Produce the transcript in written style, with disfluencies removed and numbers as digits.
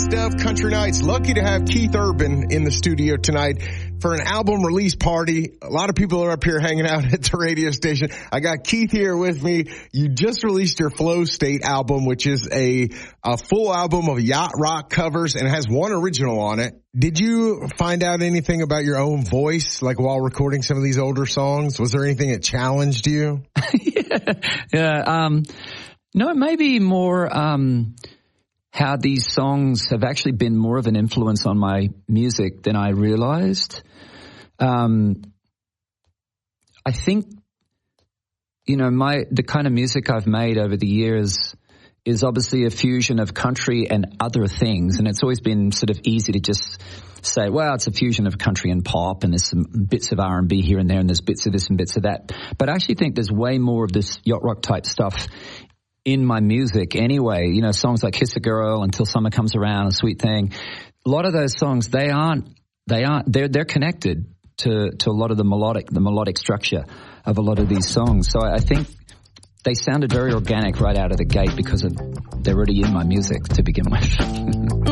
Best of Country Nights. Lucky to have Keith Urban in the studio tonight for an album release party. A lot of people are up here hanging out at the radio station. I got Keith here with me. You just released your Flow State album, which is a full album of yacht rock covers and has one original on it. Did you find out anything about your own voice, like while recording some of these older songs? Was there anything that challenged you? No, maybe more how these songs have actually been more of an influence on my music than I realized. I think, the kind of music I've made over the years is obviously a fusion of country and other things. And it's always been sort of easy to just say, well, it's a fusion of country and pop, and there's some bits of R&B here and there, and there's bits of this and bits of that. But I actually think there's way more of this yacht rock type stuff in my music anyway. Songs like Kiss a Girl, Until Summer Comes Around, A Sweet Thing. A lot of those songs, they're connected to a lot of the melodic structure of a lot of these songs. So I think they sounded very organic right out of the gate because they're already in my music to begin with.